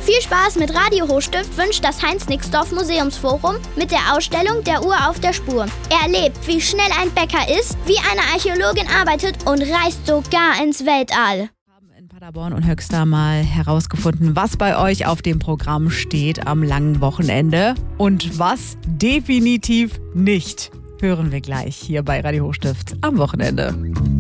Viel Spaß mit Radio Hochstift wünscht das Heinz-Nixdorf Museumsforum mit der Ausstellung Der Uhr auf der Spur. Erlebt, wie schnell ein Bäcker ist, wie eine Archäologin arbeitet und reist sogar ins Weltall. In Paderborn und Höxter mal herausgefunden, was bei euch auf dem Programm steht am langen Wochenende und was definitiv nicht. Hören wir gleich hier bei Radio Hochstift am Wochenende.